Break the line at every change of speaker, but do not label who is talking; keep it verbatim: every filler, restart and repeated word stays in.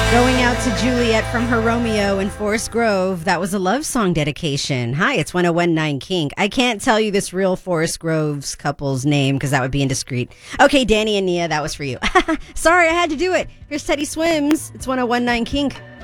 Going out to Juliet from her Romeo in Forest Grove. That was a love song dedication. Hi, it's one oh one point nine Kink. I can't tell you this real Forest Groves couple's name because that would be indiscreet. Okay, Danny and Nia, that was for you. Sorry, I had to do it. Here's Teddy Swims. It's one oh one point nine Kink.